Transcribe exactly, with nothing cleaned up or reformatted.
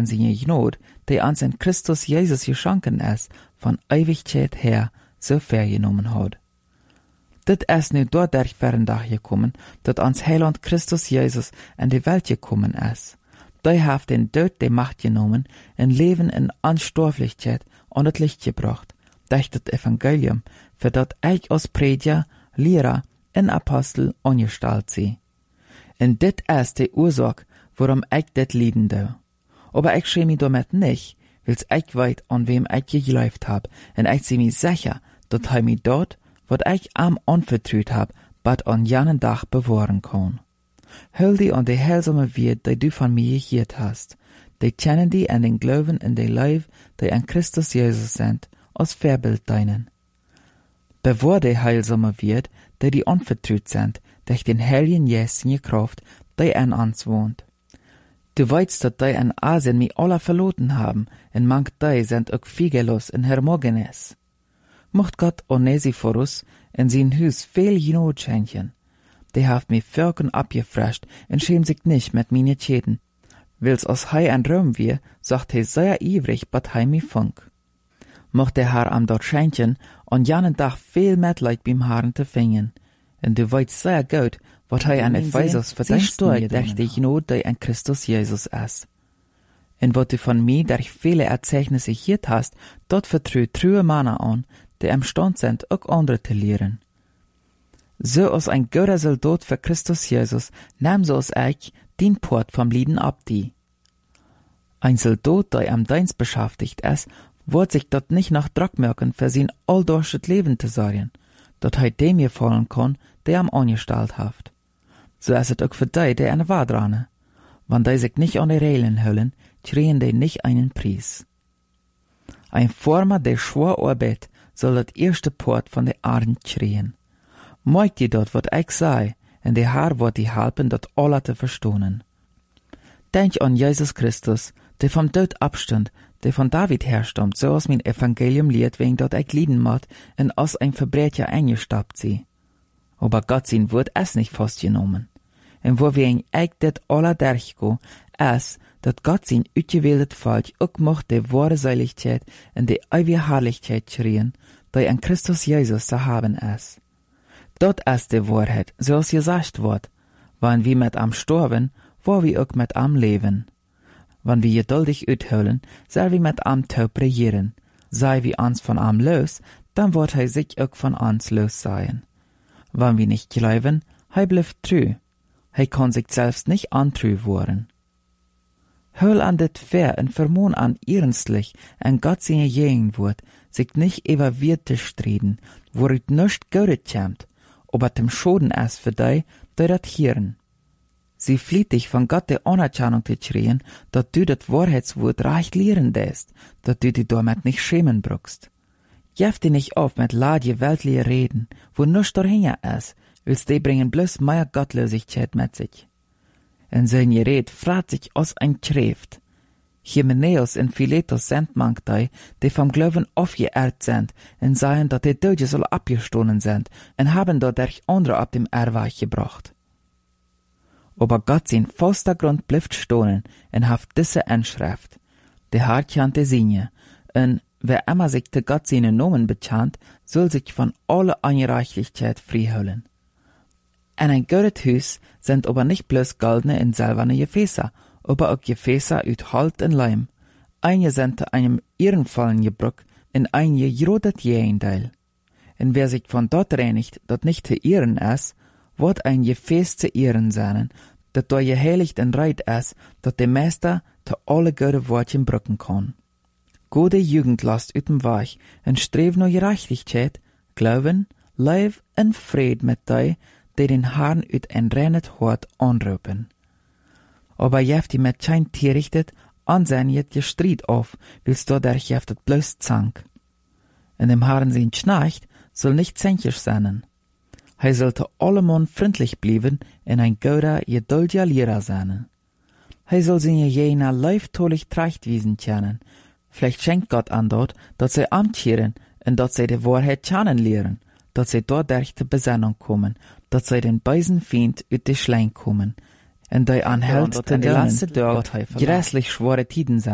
an seine Gnade, die uns in Christus Jesus geschenken ist, von Ewigkeit her so vergenommen hat. Dit ist nu dadurch verandag gekommen, dat ons Heiland Christus Jesus in die Welt gekommen ist. Die heeft den Tod die Macht genommen, en Leben in Anstorflichkeit an het Licht gebracht, durch das Evangelium, für dat ich als Prediger, Lehrer en Apostel angestalt sie. En dit ist die Ursache, warum ich dit lieden do. Aber ich schäme mich damit nicht, weil's ich weiß, an wem ich geglaubt hab, en ich sie mich sicher, dat he mich dort, wat ich am anvertraut hab, bad an janen Tag bewahren kann. Hul die an die heilsame Wert, die du von mir gehört hast, die kennen die an den Glauben in die Leib, die an Christus Jesus sind, als Vorbild deinen. Bewahr die heilsame Wert, die die anvertraut sind, durch den Heiligen Geist in Kraft, die an uns wohnt. Du weißt, dass die an Asien mich alle verloren haben, und manch die sind auch Figelos in Hermogenes. Mocht Gott Onesiphorus in sein Haus viel Gnade schenken. Die haft mich Völkern abgefrescht und schämt sich nicht mit meine Schäden. Weil's aus Hei an Rom wir, sagt he sehr ivrig, bat hei mi funk. Mocht der Herr am dort schenken, und janen Tag viel Mitleid beim Herrn te fingen. Und du weißt sehr gut, wat hei an Ephesus verdienst mir, durch die Gnade, die an Christus Jesus ist. Und wat du von mir durch viele Erzeugnisse gehört hast, dort vertraut true Männer an, die imstand sind, auch andere zu lehren. So als ein guter Soldat für Christus Jesus, nahm so als ich den Port vom Lieden ab die. Ein Soldat, der am Dienst beschäftigt ist, wird sich dort nicht nach Druck merken, für sein alldurches Leben zu sorgen, dort he dem gefallen kann, der am angestellt haft. So ist es auch für die, die eine Wahr dran. Wenn die sich nicht an die Regeln hüllen, kriegen die nicht einen Preis. Ein Former, der schwer arbeitet, soll das erste Port von der Erde kriegen. Meint die dort, wat ich sei, und der Herr wird die helfen, dat alle zu verstohnen. Denk an Jesus Christus, der vom Tod abstand, der von David herstammt, so als mein Evangelium lehrt, wegen dat ich lieden mat, und als ein Verbrecher eingestappt sie. Aber Gott sein Wort ist nicht festgenommen. Und wo wir in ich dat alle durchgehen, ist, dat Gott sein utgewähltes Volk auch mocht die wahre Seiligkeit und die ewige Herrlichkeit schreien, die an Christus Jesus zu haben ist. Dort ist die Wahrheit, so als gesagt wird, wenn wir mit am sterben, wo wir auch mit am leben. Wenn wir geduldig uithölen, soll wir mit am taub regieren. Sei wir uns von am los, dann wird er sich auch von uns los sein. Wenn wir nicht glauben, er bleibt treu. Er kann sich selbst nicht antreu worden. Hol an dit fair und vermohn an ernstlich, en Gott seine Gegenwort, sich nicht über Wert zu streden, wo it nicht Gutes kommt, aber dem Schoden ist für die, die dat hören. Sie flieht dich von Gott der Anerkennung zu schreien, dass du das Wahrheitswort recht lehren lässt, dass du dich damit nicht schämen brauchst. Jef dich nicht auf mit ladje weltliche Reden, wo nichts dahinter ist, willst die bringen bloß mehr Gottlosigkeit mit sich. In sein Gerät fragt sich aus ein Schrift. Hymenäus und Philetus sind manch die, die vom Glauben aufgeehrt sind, und sagen, dass die Tote soll abgestohlen sind, und haben dadurch andere ab dem Erweich gebracht. Aber Gott sein fester Grund bleibt stohlen, und hat diese Inschrift. Der Herr kennt die Sinne, und wer immer sich zu Gott seine Nomen bekannt, soll sich von aller Ungerechtigkeit freiholen. In ein gutes Haus sind aber nicht bloß goldene und silberne Gefäße, aber auch Gefäße aus Holz und Leim. Einige sind zu einem ehrenvollen Gebrauch und einige gerodet Gegenteil. Und wer sich von dort reinigt, das nicht zu ehren ist, wird ein Gefäß zu ehren sein, das da geheiligt und reit ist, dass der Meister zu alle gute Wortchen brücken kann. Gute Jugend lasst ut dem Weg und strebt nach Gerechtigkeit, Glauben, Leib und Fried mit die, die den Herrn ut ein reines Hort anrufen. Aber jeft die mit kein Tier richtet, ansehen jet je Streit auf, willst du dadurch jeftet bloß Zank. In dem Herrn sein Schnarcht soll nicht zänkisch sein. Er sollte allemann freundlich bleiben und ein guter, geduldiger Lehrer sein. Er soll seine jener leiftolig Trachtwiesen kennen. Vielleicht schenkt Gott an dort, dass sie amtieren und dass sie die Wahrheit kennen lehren, dass sie dort durch die Besinnung kommen, dass sie den bösen Feind ut die Schlein kommen, und die anhält, ja, die letzte Tag grässlich schwere Tiden sind.